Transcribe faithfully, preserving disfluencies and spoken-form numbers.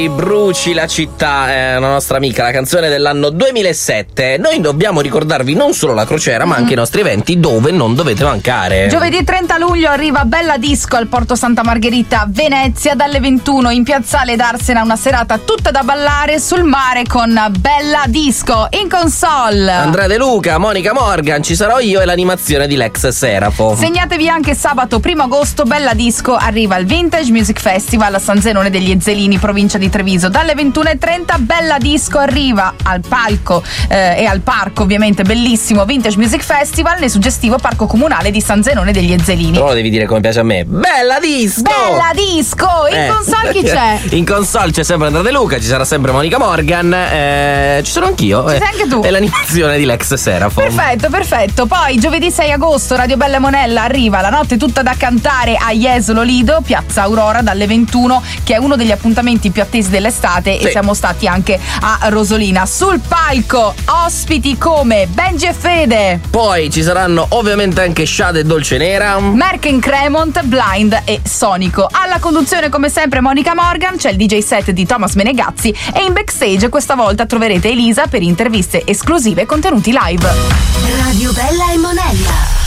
Bruci la città, è una nostra amica, la canzone dell'anno duemilasette. Noi dobbiamo ricordarvi non solo la crociera, ma anche i nostri eventi dove non dovete mancare. Giovedì trenta luglio arriva Bella Disco al Porto Santa Margherita, Venezia, dalle ventuno in piazzale d'Arsena, una serata tutta da ballare sul mare con Bella Disco. In console Andrea De Luca, Monica Morgan, ci sarò io e l'animazione di Lex Serafo. Segnatevi anche sabato primo agosto, Bella Disco arriva al Vintage Music Festival a San Zenone degli Ezzelini, provincia di Treviso. Dalle ventuno e trenta Bella Disco arriva al palco eh, e al parco, ovviamente bellissimo Vintage Music Festival nel suggestivo parco comunale di San Zenone degli Ezzelini. Però lo devi dire come piace a me. Bella Disco! Bella Disco! In eh. console chi c'è? In console c'è sempre Andrea De Luca, ci sarà sempre Monica Morgan, eh, ci sono anch'io. Ci eh, sei anche tu. E l'animazione di Lex Serafo. Perfetto, perfetto. Poi giovedì sei agosto Radio Bella Monella arriva la notte tutta da cantare a Jesolo Lido, Piazza Aurora dalle ventuno, che è uno degli appuntamenti più attesi dell'estate. Sì. E siamo stati anche a Rosolina. Sul palco ospiti come Benji e Fede. Poi ci saranno ovviamente anche Shade e Dolce Nera, Merck Cremont, Blind e Sonico. Alla conduzione come sempre Monica Morgan, c'è il D J set di Thomas Menegazzi e in backstage questa volta troverete Elisa per interviste esclusive e contenuti live. Radio Bella e Monella.